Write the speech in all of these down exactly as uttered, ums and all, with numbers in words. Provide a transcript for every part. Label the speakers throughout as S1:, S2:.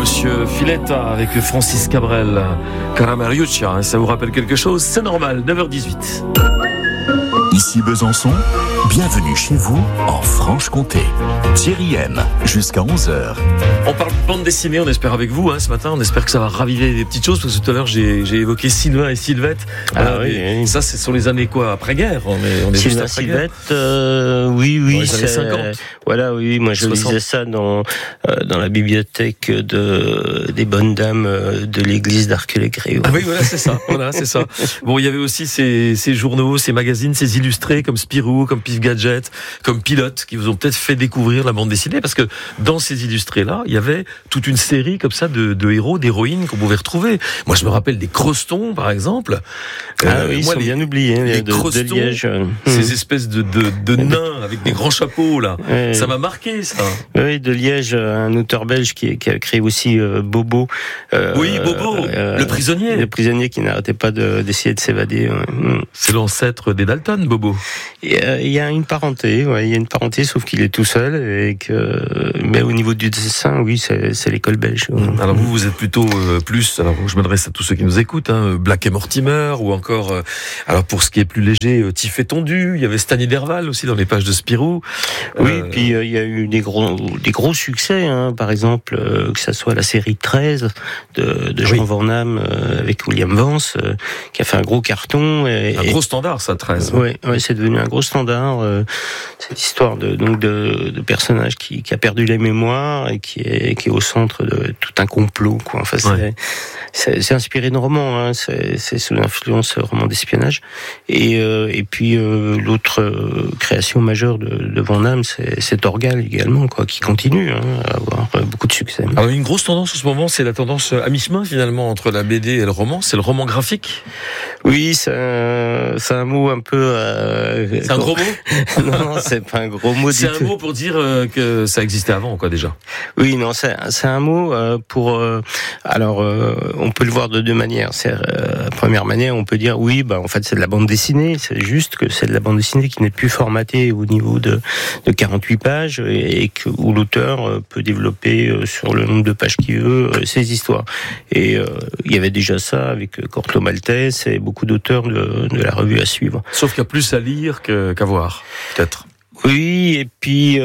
S1: Monsieur Filetta avec Francis Cabrel, Caramariuccia, ça vous rappelle quelque chose? C'est normal, neuf heures dix-huit.
S2: Ici Besançon, bienvenue chez vous en Franche-Comté. Thierry M, jusqu'à onze heures.
S1: On parle de bande dessinée, on espère avec vous hein, ce matin, on espère que ça va raviver des petites choses, parce que tout à l'heure j'ai, j'ai évoqué Sylvain et Sylvette.
S3: Ah
S1: euh,
S3: oui, oui.
S1: Ça c'est sur les années quoi, après-guerre, on est, on est
S3: Sylvain
S1: juste après-guerre.
S3: Sylvette, euh, oui, oui.
S1: Dans les années
S3: c'est,
S1: cinquante.
S3: Voilà, oui, moi je
S1: soixante.
S3: lisais ça dans, euh, dans la bibliothèque de, des bonnes dames de l'église d'Arcueil-les-Grès.
S1: Ah oui, voilà, c'est ça, voilà, c'est ça. Bon, il y avait aussi ces, ces journaux, ces magazines, ces illustrés comme Spirou, comme Pif Gadget, comme Pilote, qui vous ont peut-être fait découvrir la bande dessinée, parce que dans ces illustrés-là, il y avait toute une série comme ça de, de héros, d'héroïnes qu'on pouvait retrouver. Moi, je me rappelle des Crostons, par exemple.
S3: Ah
S1: Euh,
S3: oui, ils
S1: moi,
S3: sont
S1: les,
S3: bien oubliés,
S1: les
S3: de,
S1: Crostons,
S3: de Liège.
S1: ces espèces de, de, de nains avec des grands chapeaux, là.
S3: Ouais.
S1: Ça m'a marqué, ça.
S3: Oui, de Liège, un auteur belge qui, qui a créé aussi euh, Bobo. Euh,
S1: Oui, Bobo,
S3: euh,
S1: le prisonnier.
S3: Le prisonnier qui n'arrêtait pas de, d'essayer de s'évader. Ouais.
S1: C'est l'ancêtre des Dalton, Bobo.
S3: Il y a, il y a une parenté, ouais, il y a une parenté, sauf qu'il est tout seul et que, mais au niveau du dessin, oui, c'est, c'est l'école belge.
S1: Alors vous, vous êtes plutôt euh, plus, alors je m'adresse à tous ceux qui nous écoutent, hein, Black et Mortimer, ou encore, euh, alors pour ce qui est plus léger, euh, Tiff et Tondu, il y avait Stanley Derval aussi dans les pages de Spirou.
S3: Oui,
S1: Euh,
S3: puis euh, il y a eu des gros, des gros succès, hein, par exemple, euh, que ça soit la série treize de, de Jean
S1: Oui.
S3: Van Damme euh, avec William Vance, euh, qui a fait un gros carton. Et,
S1: un gros standard, ça, treize.
S3: Oui, ouais, c'est devenu un gros standard. Euh, cette histoire de donc de, de personnage qui, qui a perdu les mémoires et qui est qui est au centre de tout un complot, quoi. Enfin, c'est
S1: Ouais.
S3: c'est, c'est inspiré de romans, hein. C'est, c'est sous l'influence roman d'espionnage. Et euh, et puis euh, l'autre euh, création majeure de, de Van Damme, c'est, c'est Torgal également, quoi, qui continue hein, à avoir euh, beaucoup de succès.
S1: Alors une grosse tendance en ce moment, c'est la tendance à mi-chemin finalement entre la B D et le roman, c'est le roman graphique.
S3: Oui, c'est un, c'est un mot un peu. Euh,
S1: C'est un gros mot.
S3: Non, non, c'est pas un gros mot du
S1: C'est un
S3: tout.
S1: mot pour dire euh, que ça existait avant, quoi, déjà.
S3: Oui, non, c'est, c'est un mot euh, pour. Euh, alors, euh, on peut le voir de deux manières. C'est euh, la première manière, on peut dire oui, bah en fait c'est de la bande dessinée. C'est juste que c'est de la bande dessinée qui n'est plus formatée au niveau de, de quarante-huit pages et, et que où l'auteur peut développer euh, sur le nombre de pages qu'il veut euh, ses histoires. Et euh, il y avait déjà ça avec Corto Maltese et beaucoup d'auteurs de, de la revue à suivre.
S1: Sauf qu'il y a plus à lire que, qu'à voir, peut-être.
S3: Oui, et puis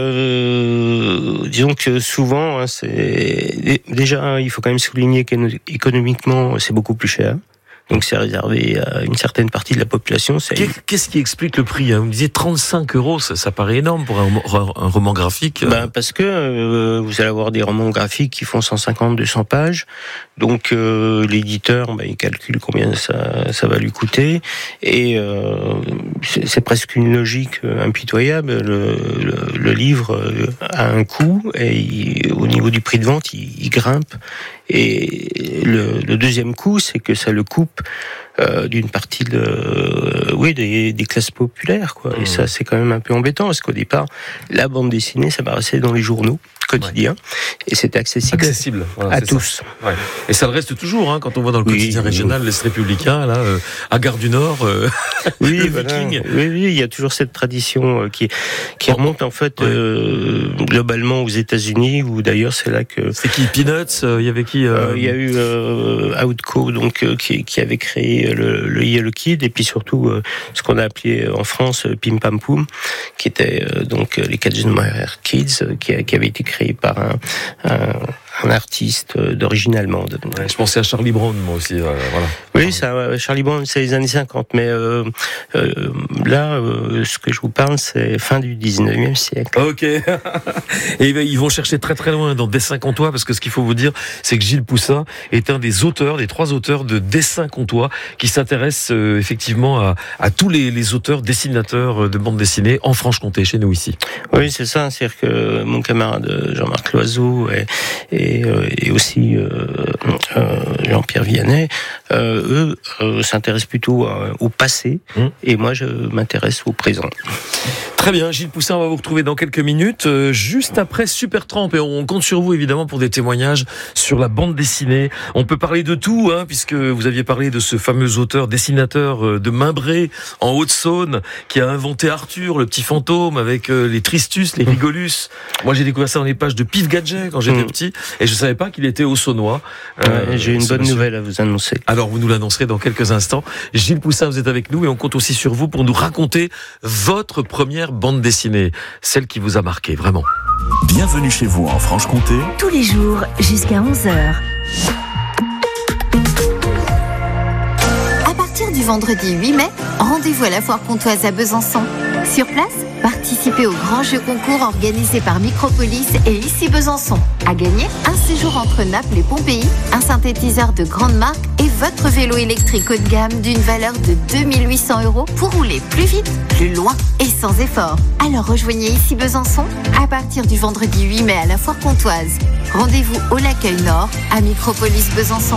S3: euh, disons que souvent, hein, c'est déjà il faut quand même souligner qu'économiquement c'est beaucoup plus cher. Donc c'est réservé à une certaine partie de la population. C'est...
S1: Qu'est-ce qui explique le prix hein? Vous me disiez trente-cinq euros, ça, ça paraît énorme pour un, un roman graphique.
S3: Ben, parce que euh, vous allez avoir des romans graphiques qui font cent cinquante à deux cents pages. Donc euh, l'éditeur, ben, il calcule combien ça, ça va lui coûter. Et euh, c'est, c'est presque une logique impitoyable. Le, le, le livre a un coût et il, au niveau du prix de vente, il, il grimpe. Et le, le deuxième coup, c'est que ça le coupe euh, d'une partie de, euh, oui, des, des classes populaires, quoi. Et ça, c'est quand même un peu embêtant parce qu'au départ, la bande dessinée, ça paraissait dans les journaux quotidiens ouais. Et c'était accessible,
S1: accessible voilà,
S3: à tous.
S1: Ouais. Et ça le reste toujours, hein, quand on voit dans le oui, quotidien oui, régional, oui. l'Est républicain, là, euh, à Gare du Nord, euh,
S3: oui,
S1: le
S3: voilà.
S1: Viking.
S3: Oui, oui, il y a toujours cette tradition qui qui oh, remonte en fait ouais. euh, globalement aux États-Unis, où d'ailleurs c'est là que.
S1: C'est qui Peanuts Il euh, y avait qui euh...
S3: Il y a eu euh, Outco, donc euh, qui, qui avait créé le, le Yellow Kid, et puis surtout euh, ce qu'on a appelé en France Pim Pam Poum, qui était euh, donc les Katzenmeier Kids, qui, qui avait été créé par un, un, un artiste d'origine allemande.
S1: Ouais, je pensais à Charlie Brown, moi aussi. Euh, voilà.
S3: Oui, ça, Charlie Brown, c'est les années cinquante, mais euh, euh, là, euh, ce que je vous parle, c'est fin du dix-neuvième siècle.
S1: Ok. Et ben, ils vont chercher très très loin dans Dessin comtois, parce que ce qu'il faut vous dire, c'est que Gilles Poussin est un des auteurs, des trois auteurs de Dessin comtois, qui s'intéressent euh, effectivement à, à tous les, les auteurs, dessinateurs de bande dessinée en Franche-Comté, chez nous ici.
S3: Oui, c'est ça. C'est-à-dire que mon camarade Jean-Marc Loiseau et, et, euh, et aussi euh, euh, Jean-Pierre Vianney, euh, eux euh, s'intéressent plutôt à, au passé, mmh. et moi je m'intéresse au présent.
S1: Très bien, Gilles Poussin, on va vous retrouver dans quelques minutes, euh, juste après Supertramp, et on compte sur vous évidemment pour des témoignages sur la bande dessinée. On peut parler de tout, hein, puisque vous aviez parlé de ce fameux auteur dessinateur euh, de Mainbray en Haute-Saône qui a inventé Arthur, le petit fantôme, avec euh, les Tristus, les Rigolus. Moi j'ai découvert ça dans les pages de Pif Gadget quand j'étais mmh. petit, et je savais pas qu'il était haut-saônois.
S3: Euh, ouais, j'ai une bonne monsieur. nouvelle à vous annoncer.
S1: Alors vous nous l'annoncerez dans quelques instants. Gilles Poussin, vous êtes avec nous et on compte aussi sur vous pour nous raconter votre première bande dessinée, celle qui vous a marqué, vraiment.
S2: Bienvenue chez vous en Franche-Comté.
S4: Tous les jours jusqu'à onze heures.
S5: À partir du vendredi huit mai, rendez-vous à la Foire Pontoise à Besançon. Sur place, participez au grand jeu concours organisé par Micropolis et Ici Besançon. À gagner, un séjour entre Naples et Pompéi, un synthétiseur de grande marque et votre vélo électrique haut de gamme d'une valeur de deux mille huit cents euros pour rouler plus vite, plus loin et sans effort. Alors rejoignez Ici Besançon à partir du vendredi huit mai à la Foire Pontoise. Rendez-vous au L'Accueil Nord à Micropolis Besançon.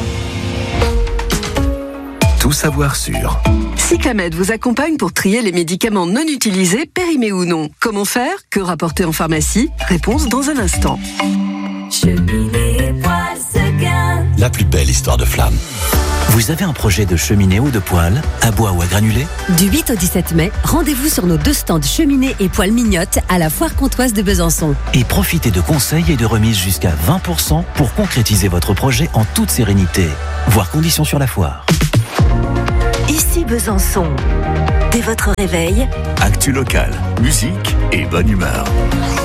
S2: Tout savoir sur.
S6: Cyclamed vous accompagne pour trier les médicaments non utilisés, périmés ou non. Comment faire? Que rapporter en pharmacie? Réponse dans un instant.
S7: Cheminée Poêle Seguin.
S2: La plus belle histoire de flamme. Vous avez un projet de cheminée ou de poêle, à bois ou à granulés?
S8: Du huit au dix-sept mai, rendez-vous sur nos deux stands cheminée et poêle mignotte à la Foire Comtoise de Besançon.
S2: Et profitez de conseils et de remises jusqu'à vingt pour cent pour concrétiser votre projet en toute sérénité. Voir conditions sur la foire.
S4: Ici Besançon. Dès votre réveil,
S2: actu local, musique et bonne humeur.